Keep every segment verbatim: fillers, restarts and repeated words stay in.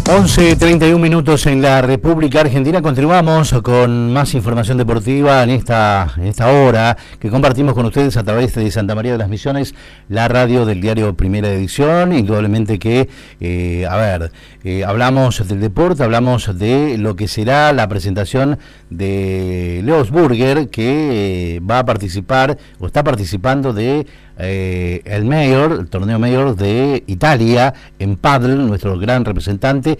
once treinta y un minutos en la República Argentina. Continuamos con más información deportiva en esta, en esta hora que compartimos con ustedes a través de Santa María de las Misiones, la radio del diario Primera Edición. Indudablemente que, eh, a ver, eh, hablamos del deporte, hablamos de lo que será la presentación de Leos Burger, que eh, va a participar o está participando de Eh, el Mayor, el torneo Mayor de Italia en pádel, nuestro gran representante,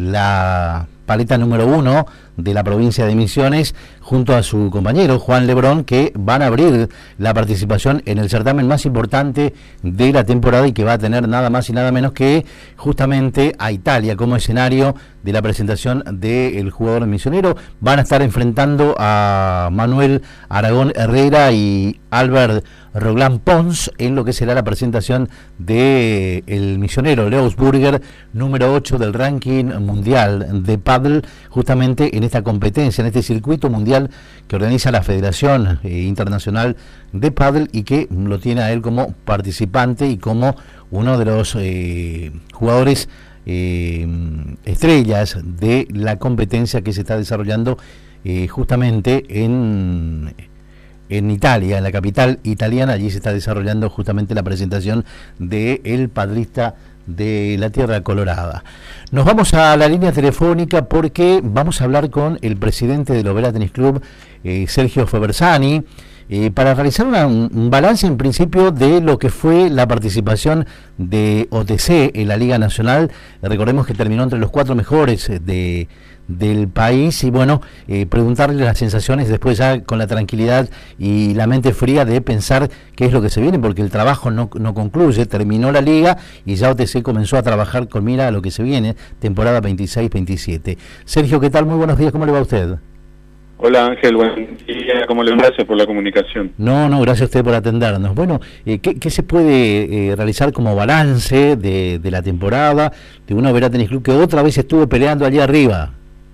la paleta número uno de la provincia de Misiones, junto a su compañero Juan Lebrón, que van a abrir la participación en el certamen más importante de la temporada y que va a tener nada más y nada menos que justamente a Italia como escenario de la presentación del jugador misionero. Van a estar enfrentando a Manuel Aragón Herrera y Albert Roglán Pons en lo que será la presentación de el misionero Leos Burger, número ocho del ranking mundial de pádel, justamente en esta competencia, en este circuito mundial que organiza la Federación eh, Internacional de Pádel, y que lo tiene a él como participante y como uno de los eh, jugadores eh, estrellas de la competencia que se está desarrollando eh, justamente en en Italia, en la capital italiana. Allí se está desarrollando justamente la presentación de el padrista de la Tierra Colorada. Nos vamos a la línea telefónica porque vamos a hablar con el presidente del Oberá Tenis Club, eh, Sergio Febersani, eh, para realizar una, un, un balance en principio de lo que fue la participación de O T C en la Liga Nacional. Recordemos que terminó entre los cuatro mejores de del país, y bueno, eh, preguntarle las sensaciones después, ya con la tranquilidad y la mente fría de pensar qué es lo que se viene, porque el trabajo no, no concluye. Terminó la liga y ya O T C comenzó a trabajar con mira a lo que se viene, temporada veintiséis veintisiete. Sergio, ¿qué tal? Muy buenos días, ¿cómo le va a usted? Hola Ángel, buen día, ¿cómo le va? Gracias por la comunicación. No, no, gracias a usted por atendernos. Bueno, eh, ¿qué, ¿qué se puede eh, realizar como balance de, de la temporada de un Oberá Tenis Club que otra vez estuvo peleando allí arriba?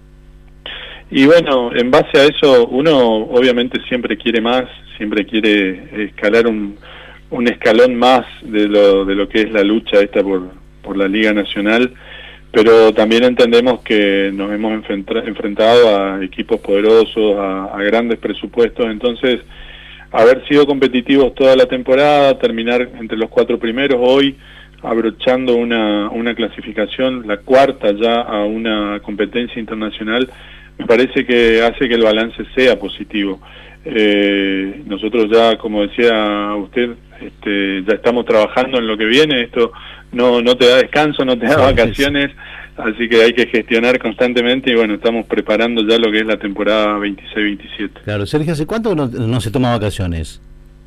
Y bueno, en base a eso, uno obviamente siempre quiere más, siempre quiere escalar un, un escalón más de lo, de lo que es la lucha esta por, por la Liga Nacional, pero también entendemos que nos hemos enfrentado a equipos poderosos, a, a grandes presupuestos. Entonces, haber sido competitivos toda la temporada, terminar entre los cuatro primeros, hoy abrochando una, una clasificación, la cuarta ya a una competencia internacional, me parece que hace que el balance sea positivo. Eh, nosotros ya, como decía usted, este, ya estamos trabajando en lo que viene. Esto no, no te da descanso, no te da vacaciones, así que hay que gestionar constantemente, y bueno, estamos preparando ya lo que es la temporada veintiséis veintisiete. Claro, Sergio, ¿hace cuánto no, no se toma vacaciones?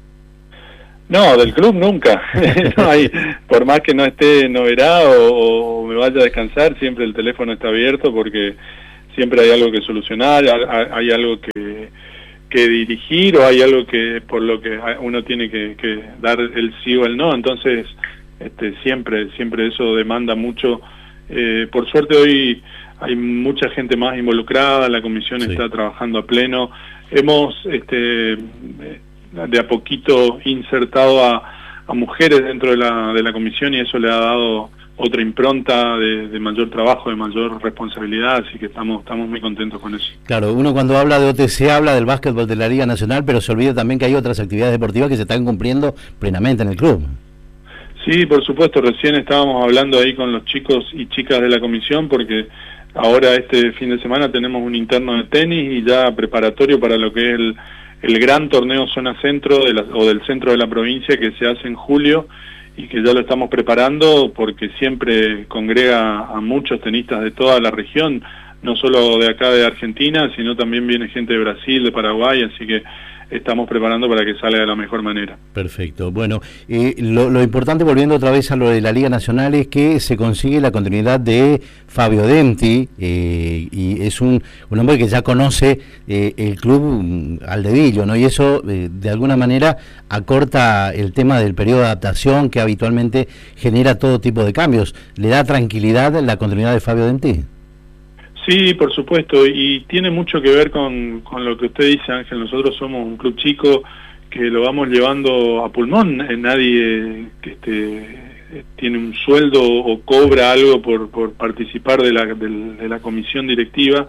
No, del club nunca. No hay, por más que no esté en Oberá o, o me vaya a descansar, siempre el teléfono está abierto, porque siempre hay algo que solucionar, hay algo que, que dirigir, o hay algo que por lo que uno tiene que, que dar el sí o el no. Entonces, este, siempre, siempre eso demanda mucho. Eh, por suerte hoy hay mucha gente más involucrada, la comisión sí. está trabajando a pleno. Hemos, este, de a poquito insertado a, a mujeres dentro de la, de la comisión, y eso le ha dado otra impronta de, de mayor trabajo, de mayor responsabilidad, así que estamos estamos muy contentos con eso. Claro, uno cuando habla de O T C habla del básquetbol de la Liga Nacional, pero se olvida también que hay otras actividades deportivas que se están cumpliendo plenamente en el club. Sí, por supuesto, recién estábamos hablando ahí con los chicos y chicas de la comisión, porque ahora este fin de semana tenemos un interno de tenis y ya preparatorio para lo que es el, el gran torneo Zona Centro de la, o del centro de la provincia, que se hace en julio, y que ya lo estamos preparando porque siempre congrega a muchos tenistas de toda la región, no solo de acá de Argentina, sino también viene gente de Brasil, de Paraguay, así que estamos preparando para que salga de la mejor manera. Perfecto. Bueno, eh, lo, lo importante, volviendo otra vez a lo de la Liga Nacional, es que se consigue la continuidad de Fabio Denti, eh, y es un, un hombre que ya conoce eh, el club al dedillo, ¿no? Y eso, eh, de alguna manera, acorta el tema del periodo de adaptación que habitualmente genera todo tipo de cambios. ¿Le da tranquilidad la continuidad de Fabio Denti? Sí, por supuesto, y tiene mucho que ver con, con lo que usted dice, Ángel. Nosotros somos un club chico que lo vamos llevando a pulmón, nadie que este, tiene un sueldo o cobra algo por, por participar de la, de, de la comisión directiva,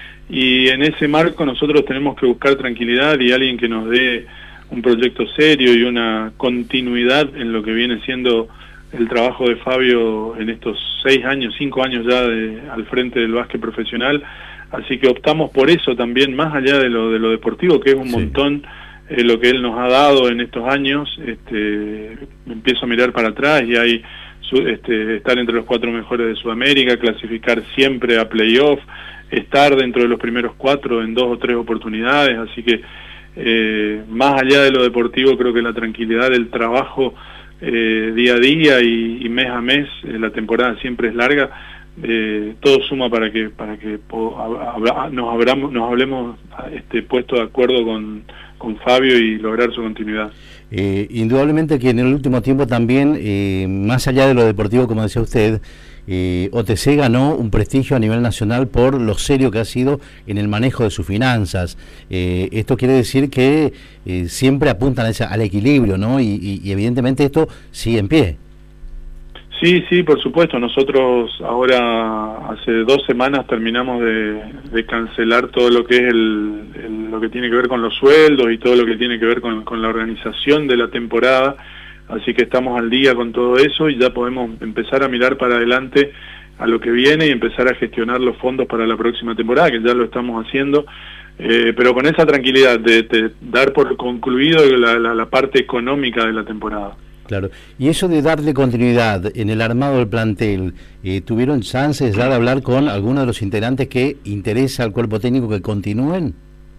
y en ese marco nosotros tenemos que buscar tranquilidad y alguien que nos dé un proyecto serio y una continuidad en lo que viene siendo el trabajo de Fabio en estos seis años, cinco años ya de, al frente del básquet profesional. Así que optamos por eso también, más allá de lo de lo deportivo, que es un sí. montón eh, lo que él nos ha dado en estos años. Este, empiezo a mirar para atrás y hay su, este, estar entre los cuatro mejores de Sudamérica, clasificar siempre a playoff, estar dentro de los primeros cuatro en dos o tres oportunidades. Así que eh, más allá de lo deportivo, creo que la tranquilidad del trabajo eh, día a día y, y mes a mes, eh, la temporada siempre es larga. Eh, todo suma para que para que po, habla, nos hablamos nos hablemos este puesto de acuerdo con, con Fabio y lograr su continuidad. Eh, indudablemente que en el último tiempo también, eh, más allá de lo deportivo, como decía usted, eh, O T C ganó un prestigio a nivel nacional por lo serio que ha sido en el manejo de sus finanzas. Eh, esto quiere decir que eh, siempre apuntan a esa, al equilibrio, ¿no? Y, y, y evidentemente esto sigue en pie. Sí, sí, por supuesto. Nosotros ahora hace dos semanas terminamos de, de cancelar todo lo que es el, el, lo que tiene que ver con los sueldos y todo lo que tiene que ver con, con la organización de la temporada. Así que estamos al día con todo eso y ya podemos empezar a mirar para adelante a lo que viene y empezar a gestionar los fondos para la próxima temporada, que ya lo estamos haciendo. Eh, pero con esa tranquilidad de, de dar por concluido la, la, la parte económica de la temporada. Claro, y eso de darle continuidad en el armado del plantel, eh, ¿tuvieron chances ya de hablar con algunos de los integrantes que interesa al cuerpo técnico que continúen?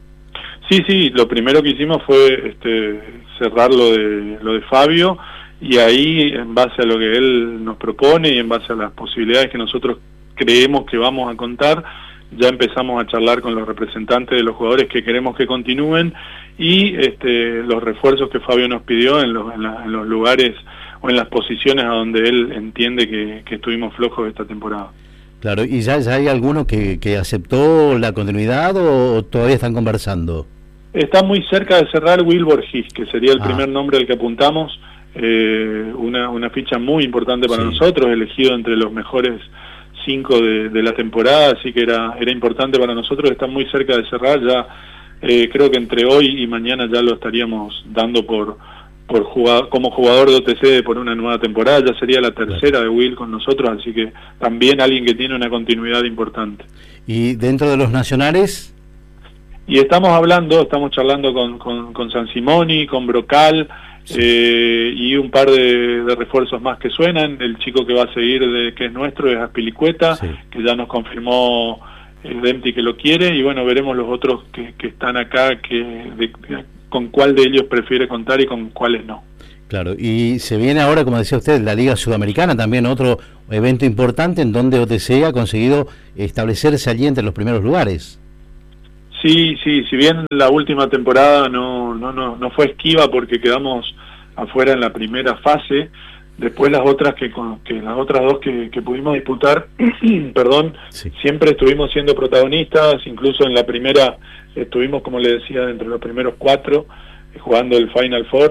Sí, sí, lo primero que hicimos fue este, cerrar lo de, lo de Fabio, y ahí, en base a lo que él nos propone y en base a las posibilidades que nosotros creemos que vamos a contar, ya empezamos a charlar con los representantes de los jugadores que queremos que continúen y este, los refuerzos que Fabio nos pidió en los, en, la, en los lugares o en las posiciones a donde él entiende que, que estuvimos flojos esta temporada. Claro, ¿y ya, ya hay alguno que, que aceptó la continuidad o todavía están conversando? Está muy cerca de cerrar Will Borges, que sería el ah. primer nombre al que apuntamos, eh, una, una ficha muy importante para sí. nosotros, elegido entre los mejores cinco de, de la temporada, así que era era importante para nosotros. Está muy cerca de cerrar, ya eh, creo que entre hoy y mañana ya lo estaríamos dando por por jugador, como jugador de O T C por una nueva temporada. Ya sería la tercera de Will con nosotros, así que también alguien que tiene una continuidad importante. ¿Y dentro de los nacionales? Y estamos hablando, estamos charlando con, con, con San Simoni, con Brocal, sí. eh, y un par de, de refuerzos más que suenan. El chico que va a seguir, de, que es nuestro, es Aspilicueta, sí. que ya nos confirmó el Dempti que lo quiere, y bueno, veremos los otros que, que están acá, que de, de, con cuál de ellos prefiere contar y con cuáles no. Claro, y se viene ahora, como decía usted, la Liga Sudamericana, también otro evento importante en donde O T C ha conseguido establecerse allí entre los primeros lugares. Sí, sí, si bien la última temporada no, no, no, no fue esquiva porque quedamos afuera en la primera fase, después las otras que, que las otras dos que, que pudimos disputar, perdón, sí. siempre estuvimos siendo protagonistas, incluso en la primera estuvimos, como le decía, entre los primeros cuatro, jugando el Final Four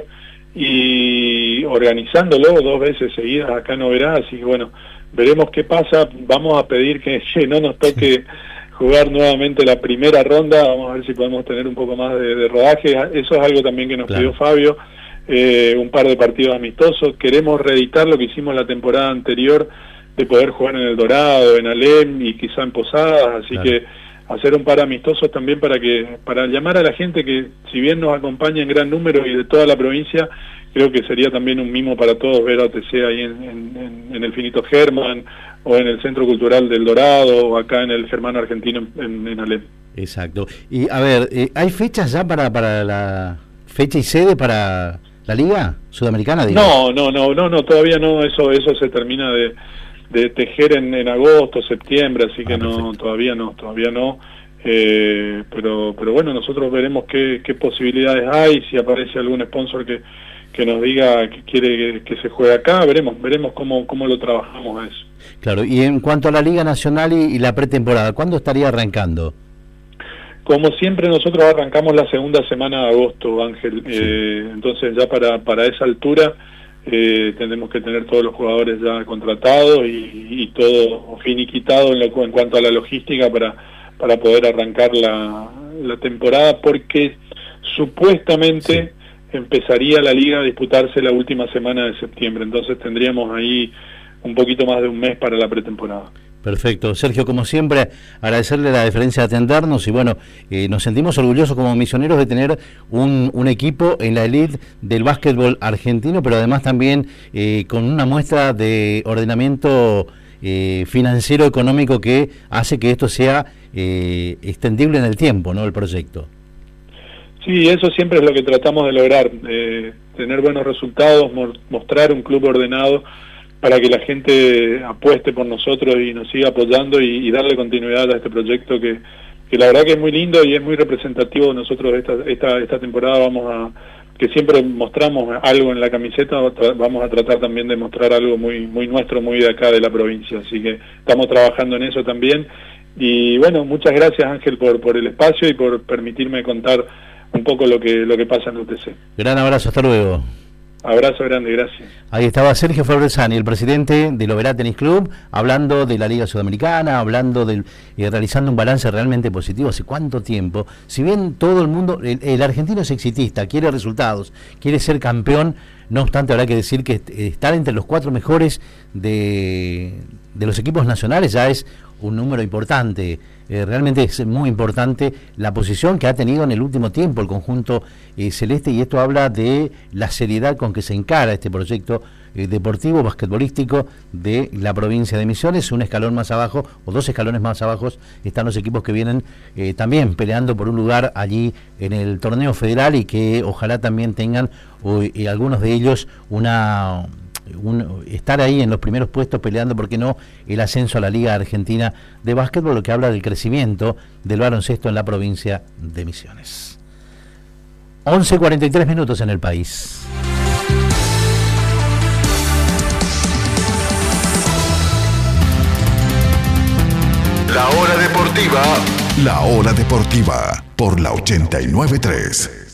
y organizándolo dos veces seguidas acá en Oberá, así que bueno, veremos qué pasa. Vamos a pedir que, que no nos toque sí. jugar nuevamente la primera ronda, vamos a ver si podemos tener un poco más de, de rodaje. Eso es algo también que nos claro. pidió Fabio, eh, un par de partidos amistosos. Queremos reeditar lo que hicimos la temporada anterior, de poder jugar en El Dorado, en Alem y quizá en Posadas, así claro. que hacer un par amistosos también para que para llamar a la gente que, si bien nos acompaña en gran número y de toda la provincia, creo que sería también un mimo para todos ver a O T C ahí en, en, en el Finito Germán, o en el Centro Cultural del Dorado, o acá en el Germano Argentino en, en Alem. Exacto. Y a ver, eh, ¿hay fechas ya para para la fecha y sede para la Liga Sudamericana? Digo? No, no, no, no, no, todavía no, eso eso se termina de, de tejer en, en agosto, septiembre, así que ah, no, todavía no, todavía no. Eh, pero pero bueno, nosotros veremos qué, qué posibilidades hay, si aparece algún sponsor que que nos diga que quiere que, que se juegue acá, veremos veremos cómo cómo lo trabajamos eso. Claro, y en cuanto a la Liga Nacional y, y la pretemporada, ¿cuándo estaría arrancando? Como siempre nosotros arrancamos la segunda semana de agosto, Ángel, sí. eh, entonces ya para para esa altura eh, tendremos que tener todos los jugadores ya contratados y, y todo finiquitado en, lo, en cuanto a la logística para, para poder arrancar la, la temporada, porque supuestamente sí. empezaría la liga a disputarse la última semana de septiembre, entonces tendríamos ahí un poquito más de un mes para la pretemporada. Perfecto. Sergio, como siempre, agradecerle la deferencia de atendernos y bueno, eh, nos sentimos orgullosos como misioneros de tener un, un equipo en la elite del básquetbol argentino, pero además también eh, con una muestra de ordenamiento eh, financiero económico que hace que esto sea eh, extendible en el tiempo, ¿no? El proyecto. Sí, eso siempre es lo que tratamos de lograr, eh, tener buenos resultados, mo mostrar un club ordenado para que la gente apueste por nosotros y nos siga apoyando y, y darle continuidad a este proyecto que, que la verdad que es muy lindo y es muy representativo de nosotros esta, esta, esta temporada. Vamos a, que siempre mostramos algo en la camiseta, vamos a tratar también de mostrar algo muy, muy nuestro, muy de acá de la provincia, así que estamos trabajando en eso también. Y bueno, muchas gracias Ángel por, por el espacio y por permitirme contar un poco lo que, lo que pasa en U T C. Gran abrazo, hasta luego. Abrazo grande, gracias. Ahí estaba Sergio Febrezani, el presidente del Oberá Tenis Club, hablando de la Liga Sudamericana, hablando del, eh, realizando un balance realmente positivo. ¿Hace cuánto tiempo? Si bien todo el mundo, el, el argentino es exitista, quiere resultados, quiere ser campeón, no obstante habrá que decir que estar entre los cuatro mejores de, de los equipos nacionales ya es un número importante. Eh, realmente es muy importante la posición que ha tenido en el último tiempo el conjunto eh, celeste, y esto habla de la seriedad con que se encara este proyecto eh, deportivo, basquetbolístico de la provincia de Misiones. Un escalón más abajo, o dos escalones más abajo, están los equipos que vienen eh, también peleando por un lugar allí en el torneo federal y que ojalá también tengan o, eh, algunos de ellos una... Un, estar ahí en los primeros puestos peleando, ¿por qué no?, el ascenso a la Liga Argentina de Básquetbol, lo que habla del crecimiento del baloncesto en la provincia de Misiones. once cuarenta y tres minutos en el país. La hora deportiva. La hora deportiva por la ochenta y nueve punto tres.